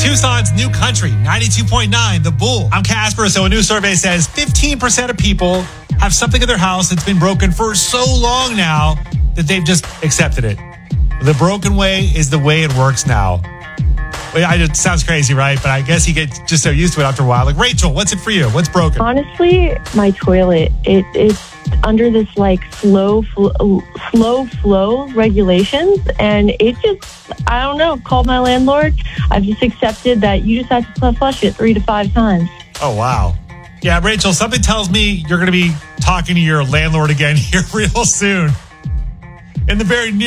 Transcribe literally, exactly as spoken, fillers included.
Tucson's New Country, ninety-two point nine, The Bull. I'm Casper. So a new survey says fifteen percent of people have something in their house that's been broken for so long now that they've just accepted it. The broken way is the way it works now. I, it sounds crazy, right? But I guess you get just so used to it after a while. Like, Rachel, what's it for you? What's broken? Honestly, my toilet. It it's under this like slow, fl- slow flow regulations, and it just, I don't know. Called my landlord. I've just accepted that you just have to flush it three to five times. Oh wow, yeah, Rachel. Something tells me you're going to be talking to your landlord again here real soon, in the very near.